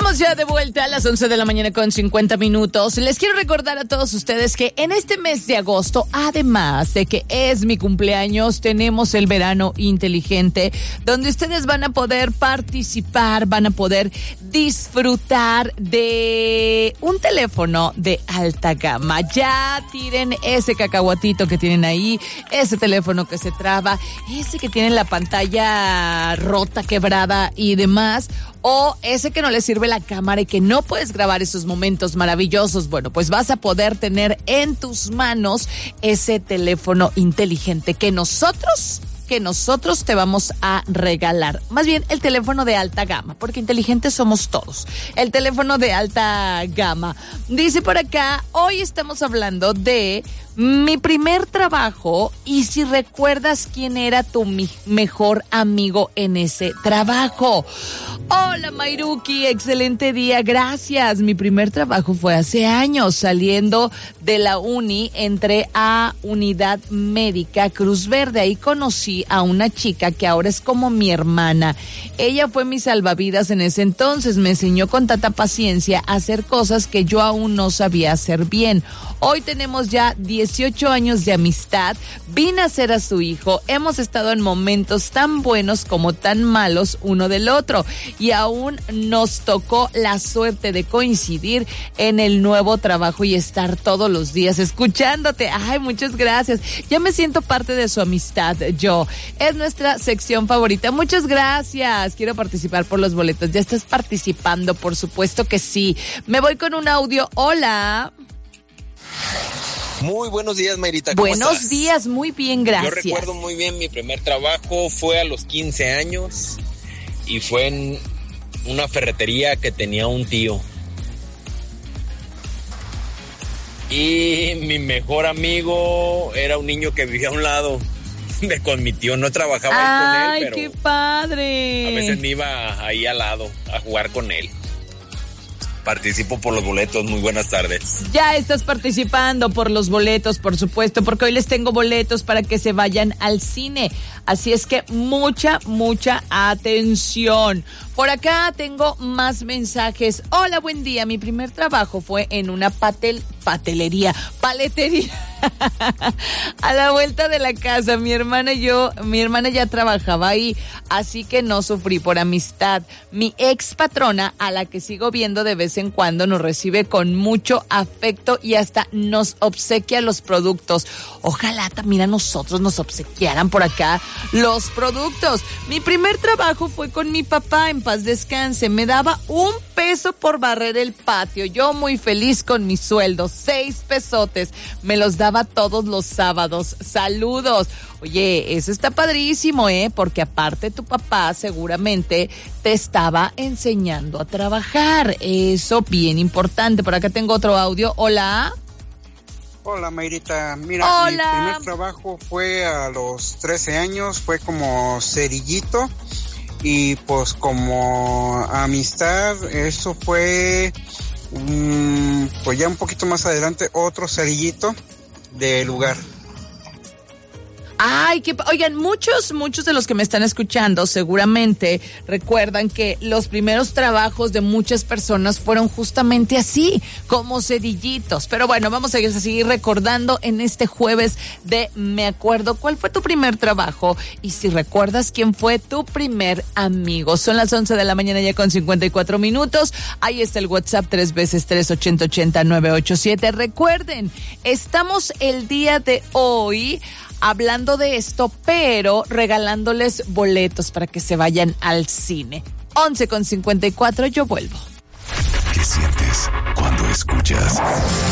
Estamos ya de vuelta a las 11 de la mañana con 50 minutos. Les quiero recordar a todos ustedes que en este mes de agosto, además de que es mi cumpleaños, tenemos el verano inteligente, donde ustedes van a poder participar, van a poder disfrutar de un teléfono de alta gama. Ya tiren ese cacahuatito que tienen ahí, ese teléfono que se traba, ese que tiene la pantalla rota, quebrada y demás, o ese que no le sirve la cámara y que no puedes grabar esos momentos maravillosos. Bueno, pues vas a poder tener en tus manos ese teléfono inteligente que nosotros te vamos a regalar. Más bien, el teléfono de alta gama, porque inteligentes somos todos. El teléfono de alta gama. Dice por acá, hoy estamos hablando de mi primer trabajo y si recuerdas quién era tu mejor amigo en ese trabajo. Hola Mayruki, excelente día, gracias. Mi primer trabajo fue hace años, saliendo de la uni, entré a Unidad Médica Cruz Verde. Ahí conocí a una chica que ahora es como mi hermana. Ella fue mi salvavidas en ese entonces, me enseñó con tanta paciencia a hacer cosas que yo aún no sabía hacer bien. Hoy tenemos ya 18 años de amistad, vine a ser a su hijo, hemos estado en momentos tan buenos como tan malos uno del otro y aún nos tocó la suerte de coincidir en el nuevo trabajo y estar todos los días escuchándote. Ay, muchas gracias, ya me siento parte de su amistad yo. Es nuestra sección favorita, muchas gracias. Quiero participar por los boletos, ya estás participando, por supuesto que sí. Me voy con un audio, hola. Muy buenos días, Mayrita. ¿Cómo Buenos estás? días, muy bien, gracias. Yo recuerdo muy bien mi primer trabajo, fue a los 15 años y fue en una ferretería que tenía un tío. Y mi mejor amigo era un niño que vivía a un lado con mi tío. No trabajaba ahí con él, pero ¡ay, qué padre! a veces me iba ahí al lado a jugar con él. Participo por los boletos, muy buenas tardes. Ya estás participando por los boletos, por supuesto, porque hoy les tengo boletos para que se vayan al cine. Así es que mucha atención. Por acá tengo más mensajes. Hola, buen día. Mi primer trabajo fue en una paletería. A la vuelta de la casa, mi hermana ya trabajaba ahí, así que no sufrí por amistad. Mi ex patrona, a la que sigo viendo de vez en cuando, nos recibe con mucho afecto y hasta nos obsequia los productos. Ojalá también a nosotros nos obsequiaran por acá los productos. Mi primer trabajo fue con mi papá, en paz descanse. Me daba $1 por barrer el patio. Yo muy feliz con mi sueldo, 6 pesotes. Me los daba todos los sábados. Saludos. Oye, eso está padrísimo, porque aparte tu papá seguramente te estaba enseñando a trabajar. Eso bien importante. Por acá tengo otro audio. Hola. Hola, Mayrita. Mira, hola. Mi primer trabajo fue a los 13 años, fue como cerillito y pues como amistad, eso fue pues ya un poquito más adelante, otro cerillito de lugar. Ay, oigan, muchos de los que me están escuchando seguramente recuerdan que los primeros trabajos de muchas personas fueron justamente así, como cerillitos. Pero bueno, vamos a seguir recordando en este jueves de Me Acuerdo. ¿Cuál fue tu primer trabajo? Y si recuerdas quién fue tu primer amigo. Son las 11 de la mañana ya con 54 minutos. Ahí está el WhatsApp 3 veces 3 80 80 987. Recuerden, estamos el día de hoy hablando de esto, pero regalándoles boletos para que se vayan al cine. 11:54, yo vuelvo. ¿Qué sientes cuando escuchas